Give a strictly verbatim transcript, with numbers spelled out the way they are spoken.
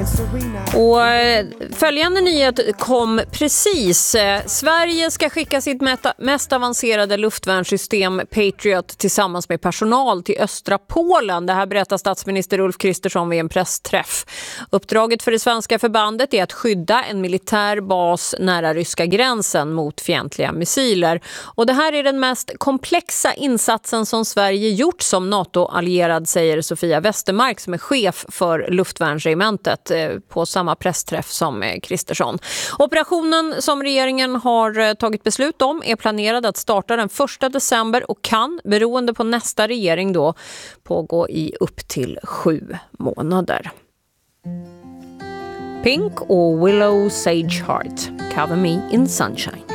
Och följande nyhet kom precis. Sverige ska skicka sitt mest avancerade luftvärnssystem Patriot tillsammans med personal till östra Polen. Det här berättar statsminister Ulf Kristersson vid en pressträff. Uppdraget för det svenska förbandet är att skydda en militär bas nära ryska gränsen mot fientliga missiler. Och det här är den mest komplexa insatsen som Sverige gjort som NATO-allierad, säger Sofia Westermark som är chef för luftvärnsregementet på samma pressträff som Kristersson. Operationen som regeringen har tagit beslut om är planerad att starta den första december och kan, beroende på nästa regering då, pågå i upp till sju månader. Pink och Willow Sage Heart, Cover Me in Sunshine.